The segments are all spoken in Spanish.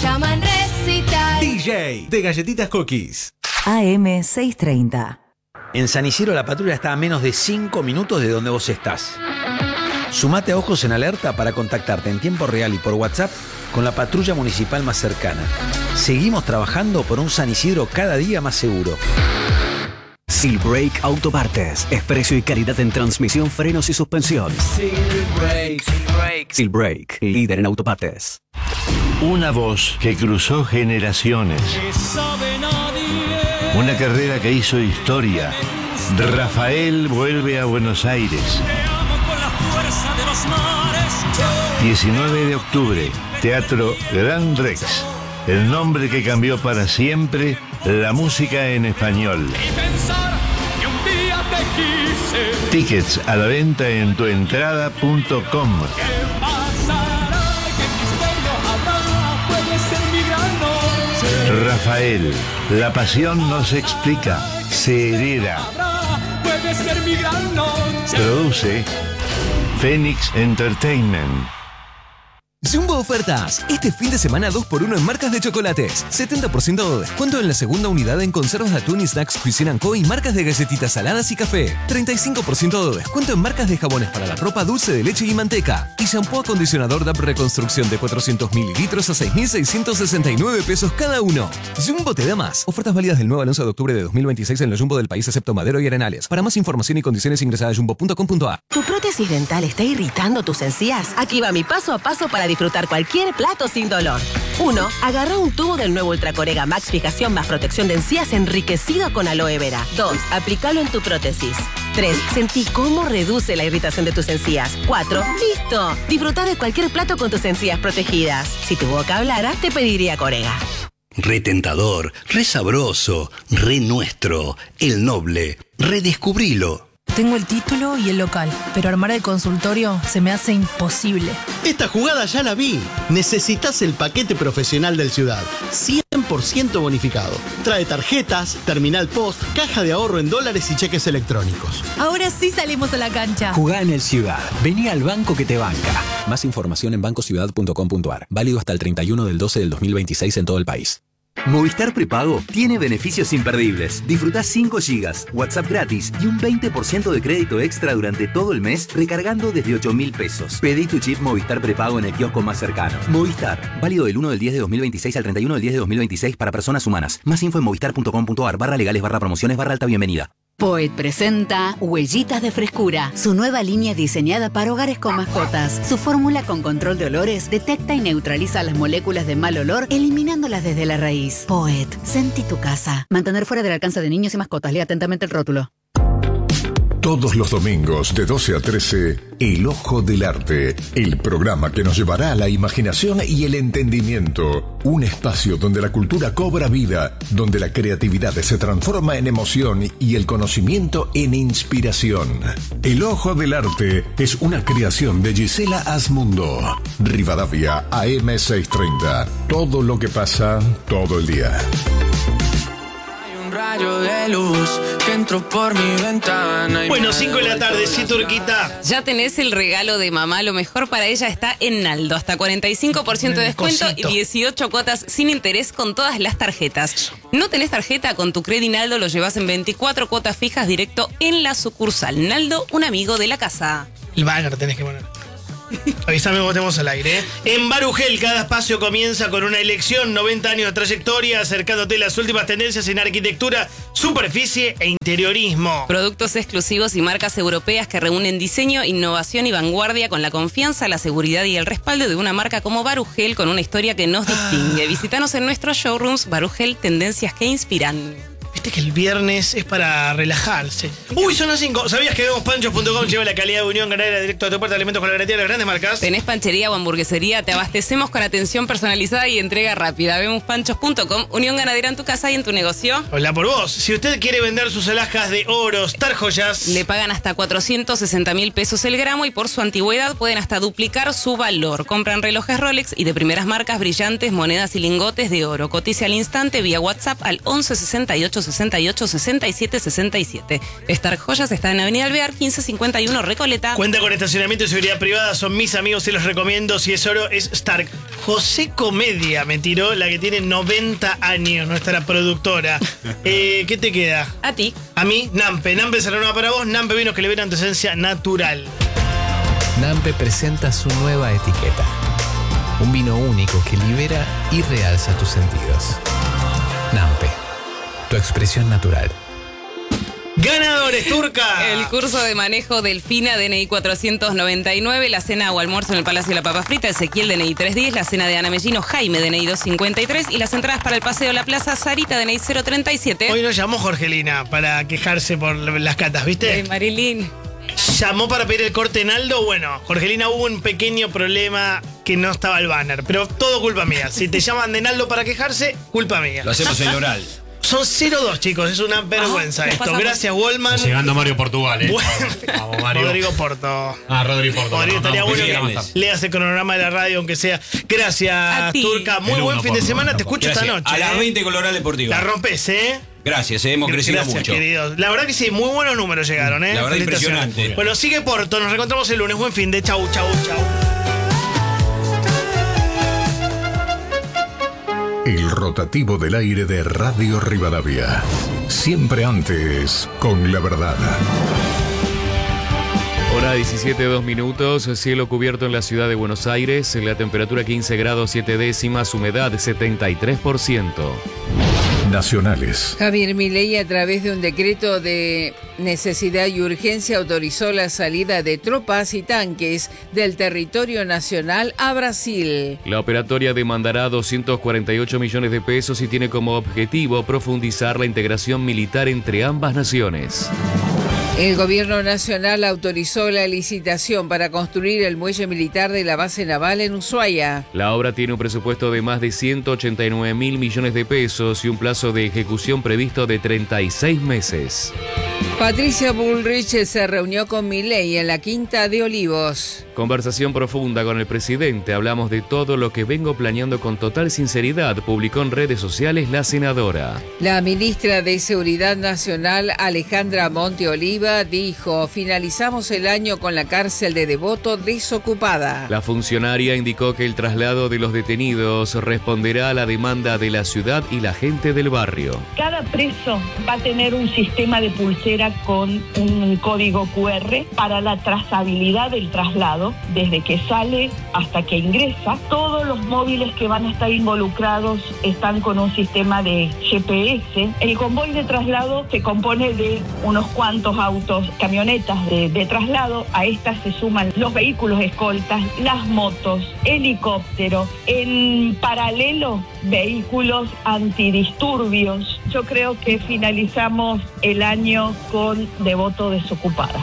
llaman Recital. DJ de Galletitas Cookies. AM 630. En San Isidro la patrulla está a menos de 5 minutos de donde vos estás. Sumate a Ojos en Alerta para contactarte en tiempo real y por WhatsApp con la patrulla municipal más cercana. Seguimos trabajando por un San Isidro cada día más seguro. Silbrake Autopartes. Es precio y calidad en transmisión, frenos y suspensión. Silbrake, líder en autopartes. Una voz que cruzó generaciones. Una carrera que hizo historia. Rafael vuelve a Buenos Aires. 19 de octubre, Teatro Gran Rex. El nombre que cambió para siempre la música en español. Tickets a la venta en tuentrada.com. Rafael, la pasión no se explica, se hereda. Produce Phoenix Entertainment. Jumbo Ofertas. Este fin de semana 2x1 en marcas de chocolates. 70% de descuento en la segunda unidad en conservas de atún y snacks Cuisine & Co. y marcas de galletitas saladas y café. 35% de descuento en marcas de jabones para la ropa, dulce de leche y manteca. Y shampoo acondicionador DAP Reconstrucción de 400 mililitros a 6.669 pesos cada uno. Jumbo te da más. Ofertas válidas del 9 al 11 de octubre de 2026 en los Jumbo del país excepto Madero y Arenales. Para más información y condiciones ingresa a jumbo.com.ar. ¿Tu prótesis dental está irritando tus encías? Aquí va mi paso a paso para disfrutar cualquier plato sin dolor. 1. Agarra un tubo del nuevo Ultracorega Max Fijación más protección de encías enriquecido con aloe vera. 2. Aplícalo en tu prótesis. 3. Sentí cómo reduce la irritación de tus encías. 4. ¡Listo! Disfruta de cualquier plato con tus encías protegidas. Si tu boca hablara, te pediría Corega. Re tentador, re sabroso, re nuestro, el noble. Redescubrilo. Tengo el título y el local, pero armar el consultorio se me hace imposible. Esta jugada ya la vi. Necesitas el paquete profesional del Ciudad. 100% bonificado. Trae tarjetas, terminal post, caja de ahorro en dólares y cheques electrónicos. Ahora sí salimos a la cancha. Jugá en el Ciudad. Vení al banco que te banca. Más información en bancociudad.com.ar. Válido hasta el 31 del 12 del 2026 en todo el país. Movistar Prepago tiene beneficios imperdibles. Disfrutá 5 GB, WhatsApp gratis y un 20% de crédito extra durante todo el mes recargando desde 8.000 pesos. Pedí tu chip Movistar Prepago en el kiosco más cercano. Movistar. Válido del 1 del 10 de 2026 al 31 del 10 de 2026 para personas humanas. Más info en movistar.com.ar/legales/promociones/alta bienvenida. Poet presenta Huellitas de Frescura, su nueva línea diseñada para hogares con mascotas. Su fórmula con control de olores detecta y neutraliza las moléculas de mal olor, eliminándolas desde la raíz. Poet, sentí tu casa. Mantener fuera del alcance de niños y mascotas. Lea atentamente el rótulo. Todos los domingos de 12 a 13, El Ojo del Arte, el programa que nos llevará a la imaginación y el entendimiento. Un espacio donde la cultura cobra vida, donde la creatividad se transforma en emoción y el conocimiento en inspiración. El Ojo del Arte es una creación de Gisela Asmundo. Rivadavia, AM 630. Todo lo que pasa, todo el día. Rayo de luz que entró por mi ventana. Bueno, 5 de la tarde, sí, Turquita. Ya tenés el regalo de mamá. Lo mejor para ella está en Naldo. Hasta 45% de descuento y 18 cuotas sin interés con todas las tarjetas. ¿No tenés tarjeta? Con tu Credit Naldo lo llevas en 24 cuotas fijas directo en la sucursal. Naldo, un amigo de la casa. El banner tenés que poner. Avísame vos, tenemos al aire. En Barugel, cada espacio comienza con una elección. 90 años de trayectoria, acercándote las últimas tendencias en arquitectura, superficie e interiorismo. Productos exclusivos y marcas europeas que reúnen diseño, innovación y vanguardia con la confianza, la seguridad y el respaldo de una marca como Barugel con una historia que nos distingue. Visítanos en nuestros showrooms. Barugel, tendencias que inspiran. Viste que el viernes es para relajarse. Uy, son las 5. ¿Sabías que vemospanchos.com lleva la calidad de Unión Ganadera directo a tu puerta de alimentos con la garantía de las grandes marcas? ¿Tenés panchería o hamburguesería? Te abastecemos con atención personalizada y entrega rápida. Vemospanchos.com, Unión Ganadera en tu casa y en tu negocio. Hola por vos. Si usted quiere vender sus alhajas de oro, Star Joyas, le pagan hasta 460.000 pesos el gramo y por su antigüedad pueden hasta duplicar su valor. Compran relojes Rolex y de primeras marcas, brillantes, monedas y lingotes de oro. Cotice al instante vía WhatsApp al 11 68 468 67 67. Stark Joyas está en Avenida Alvear, 1551 Recoleta. Cuenta con estacionamiento y seguridad privada, son mis amigos, se los recomiendo. Si es oro, es Stark. José Comedia me tiró, la que tiene 90 años, nuestra productora. ¿Qué te queda? A ti. A mí, Nampe. Nampe se renueva para vos. Nampe, vinos que liberan tu esencia natural. Nampe presenta su nueva etiqueta. Un vino único que libera y realza tus sentidos. Nampe, tu expresión natural. ¡Ganadores, Turca! El curso de manejo Delfina, DNI 499, la cena o almuerzo en el Palacio de la Papa Frita, Ezequiel, DNI 310, la cena de Ana Mellino, Jaime, DNI 253 y las entradas para el paseo a la Plaza Sarita, DNI 037. Hoy nos llamó Jorgelina para quejarse por las catas, ¿viste? Marilyn. Llamó para pedir el corte en Aldo. Bueno, Jorgelina, hubo un pequeño problema que no estaba el banner, pero todo culpa mía. Si te llaman de Naldo para quejarse, culpa mía. Lo hacemos en oral. Son 0-2, chicos, es una vergüenza esto. Gracias, Wallman. Está llegando Mario Portugal, Vamos, Mario. Rodrigo Porto. Rodrigo Porto. Rodrigo, estaría bueno que leas el cronograma de la radio, aunque sea. Gracias, Turca. Muy buen fin de semana. Te escucho esta noche. A las 20 con Oral Deportivo. La rompes, ¿eh? Gracias, hemos crecido mucho. Queridos. La verdad que sí, muy buenos números llegaron, ¿eh? La verdad, impresionante. Bueno, sigue Porto. Nos reencontramos el lunes. Buen fin de. Chau. El rotativo del aire de Radio Rivadavia. Siempre antes, con la verdad. Hora 17:02, cielo cubierto en la ciudad de Buenos Aires, la temperatura 15 grados 7 décimas, humedad 73%. Nacionales. Javier Milei, a través de un decreto de necesidad y urgencia, autorizó la salida de tropas y tanques del territorio nacional a Brasil. La operatoria demandará 248 millones de pesos y tiene como objetivo profundizar la integración militar entre ambas naciones. El gobierno nacional autorizó la licitación para construir el muelle militar de la base naval en Ushuaia. La obra tiene un presupuesto de más de 189 mil millones de pesos y un plazo de ejecución previsto de 36 meses. Patricia Bullrich se reunió con Milei en la Quinta de Olivos. Conversación profunda con el presidente. Hablamos de todo lo que vengo planeando con total sinceridad, publicó en redes sociales la senadora. La ministra de Seguridad Nacional, Alejandra Monte Oliva, dijo: finalizamos el año con la cárcel de Devoto desocupada. La funcionaria indicó que el traslado de los detenidos responderá a la demanda de la ciudad y la gente del barrio. Cada preso va a tener un sistema de pulsera con un código QR para la trazabilidad del traslado, desde que sale hasta que ingresa. Todos los móviles que van a estar involucrados están con un sistema de GPS. El convoy de traslado se compone de unos cuantos autos, camionetas de traslado. A estas se suman los vehículos escoltas, las motos, helicópteros. En paralelo, vehículos antidisturbios. Yo creo que finalizamos el año con Devoto desocupada.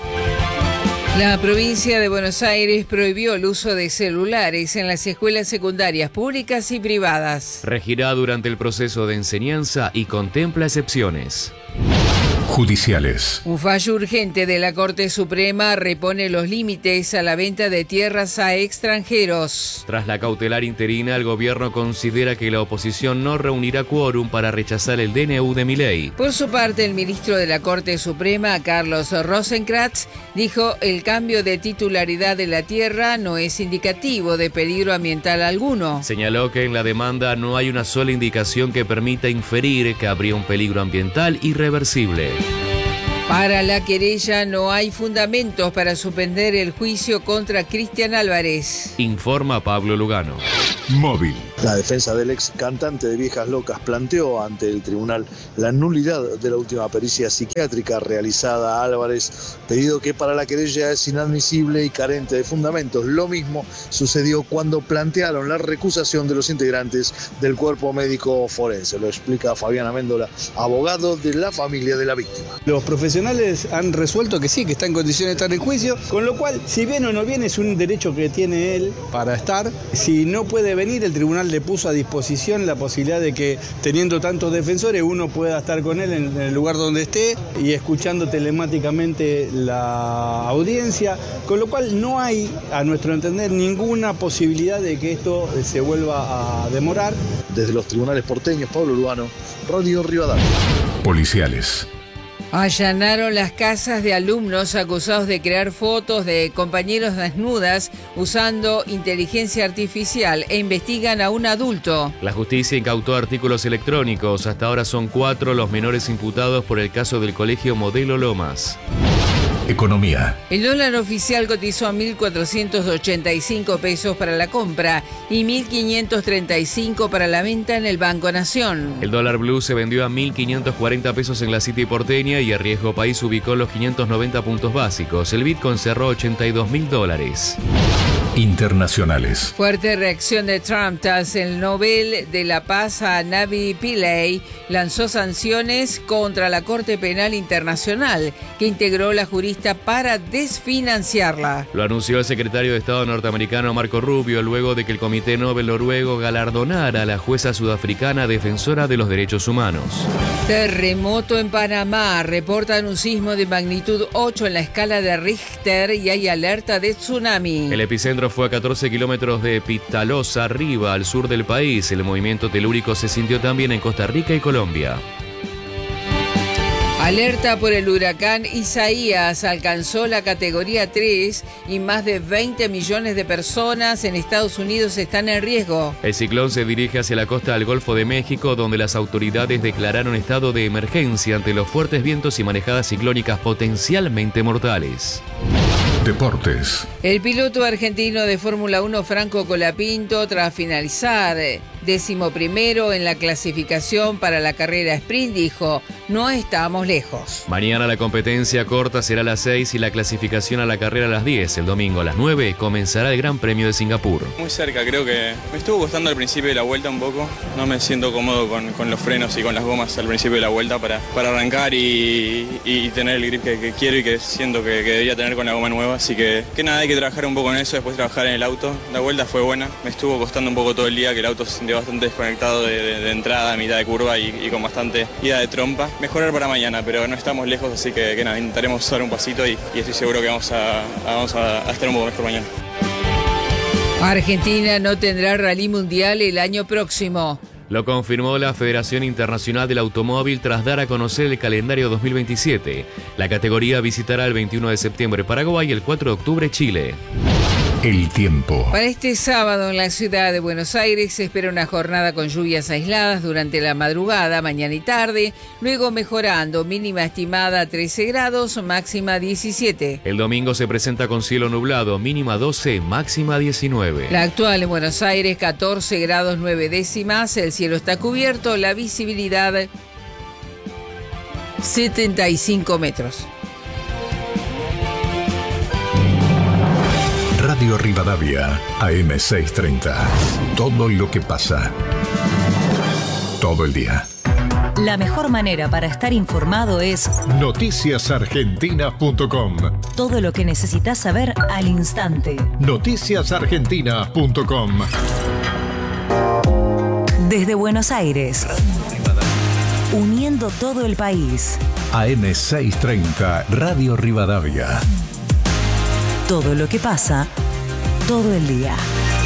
La provincia de Buenos Aires prohibió el uso de celulares en las escuelas secundarias públicas y privadas. Regirá durante el proceso de enseñanza y contempla excepciones. Judiciales. Un fallo urgente de la Corte Suprema repone los límites a la venta de tierras a extranjeros. Tras la cautelar interina, el gobierno considera que la oposición no reunirá quórum para rechazar el DNU de Milei. Por su parte, el ministro de la Corte Suprema, Carlos Rosenkrantz, dijo: el cambio de titularidad de la tierra no es indicativo de peligro ambiental alguno. Señaló que en la demanda no hay una sola indicación que permita inferir que habría un peligro ambiental irreversible. Para la querella no hay fundamentos para suspender el juicio contra Cristian Álvarez. Informa Pablo Lugano. Móvil. La defensa del ex cantante de Viejas Locas planteó ante el tribunal la nulidad de la última pericia psiquiátrica realizada a Álvarez, pedido que para la querella es inadmisible y carente de fundamentos. Lo mismo sucedió cuando plantearon la recusación de los integrantes del cuerpo médico forense. Lo explica Fabián Améndola, abogado de la familia de la víctima. Los profesionales han resuelto que sí, que está en condiciones de estar en juicio, con lo cual, si viene o no viene, es un derecho que tiene él para estar. Si no puede venir, el tribunal le puso a disposición la posibilidad de que, teniendo tantos defensores, uno pueda estar con él en el lugar donde esté y escuchando telemáticamente la audiencia, con lo cual no hay, a nuestro entender, ninguna posibilidad de que esto se vuelva a demorar. Desde los tribunales porteños, Pablo Lugano, Radio Rivadavia. policiales. Allanaron las casas de alumnos acusados de crear fotos de compañeros desnudas usando inteligencia artificial e investigan a un adulto. La justicia incautó artículos electrónicos. Hasta ahora son 4 los menores imputados por el caso del colegio Modelo Lomas. Economía. El dólar oficial cotizó a 1.485 pesos para la compra y 1.535 para la venta en el Banco Nación. El dólar blue se vendió a 1.540 pesos en la City porteña y el riesgo país ubicó los 590 puntos básicos. El Bitcoin cerró $82.000. Internacionales. Fuerte reacción de Trump tras el Nobel de la Paz a Navi Pillay lanzó sanciones contra la Corte Penal Internacional, que integró la jurista para desfinanciarla. Lo anunció el secretario de Estado norteamericano Marco Rubio luego de que el Comité Nobel noruego galardonara a la jueza sudafricana defensora de los derechos humanos. Terremoto en Panamá. Reportan un sismo de magnitud 8 en la escala de Richter y hay alerta de tsunami. El epicentro fue a 14 kilómetros de Pitalosa, arriba, al sur del país. El movimiento telúrico se sintió también en Costa Rica y Colombia. Alerta por el huracán Isaías. Alcanzó la categoría 3 y más de 20 millones de personas en Estados Unidos están en riesgo. El ciclón se dirige hacia la costa del Golfo de México, donde las autoridades declararon estado de emergencia ante los fuertes vientos y marejadas ciclónicas potencialmente mortales. Deportes. El piloto argentino de Fórmula 1 Franco Colapinto, tras finalizar 11º en la clasificación para la carrera sprint, dijo: no estamos lejos. Mañana la competencia corta será a las 6 y la clasificación a la carrera a las 10. El domingo a las 9 comenzará el Gran Premio de Singapur. Muy cerca, creo que me estuvo costando al principio de la vuelta un poco. No me siento cómodo con los frenos y con las gomas al principio de la vuelta para arrancar y tener el grip que quiero y que siento que debería tener con la goma nueva. Así que nada, hay que trabajar un poco en eso, después trabajar en el auto. La vuelta fue buena, me estuvo costando un poco todo el día, que el auto se sintió bastante desconectado de entrada, a mitad de curva y con bastante ida de trompa. Mejorar para mañana, pero no estamos lejos, así que nada, intentaremos dar un pasito y estoy seguro que vamos a estar un poco mejor mañana. Argentina no tendrá rally mundial el año próximo. Lo confirmó la Federación Internacional del Automóvil tras dar a conocer el calendario 2027. La categoría visitará el 21 de septiembre Paraguay y el 4 de octubre Chile. El tiempo. Para este sábado en la ciudad de Buenos Aires se espera una jornada con lluvias aisladas durante la madrugada, mañana y tarde, luego mejorando, mínima estimada 13 grados, máxima 17. El domingo se presenta con cielo nublado, mínima 12, máxima 19. La actual en Buenos Aires, 14 grados 9 décimas, el cielo está cubierto, la visibilidad 75 metros. Radio Rivadavia, AM630. Todo lo que pasa. Todo el día. La mejor manera para estar informado es noticiasargentinas.com. Todo lo que necesitas saber al instante. Noticiasargentinas.com. Desde Buenos Aires. Uniendo todo el país. AM630, Radio Rivadavia. Todo lo que pasa, todo el día.